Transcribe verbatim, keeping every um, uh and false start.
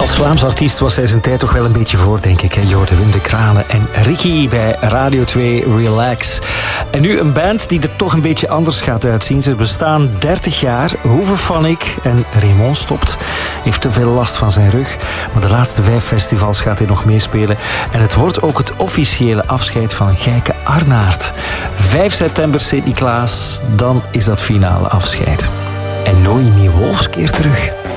Als Vlaams artiest was hij zijn tijd toch wel een beetje voor, denk ik. Hè? Jorde Wim de Kranen en Ricky bij Radio twee Relax. En nu een band die er toch een beetje anders gaat uitzien. Ze bestaan dertig jaar. Hooverphonic en Raymond stopt. Heeft te veel last van zijn rug. Maar de laatste vijf festivals gaat hij nog meespelen. En het wordt ook het officiële afscheid van Gijke Arnaert. vijf september Sint-Niklaas. Dan is dat finale afscheid. En Noemi Wolfs keert terug.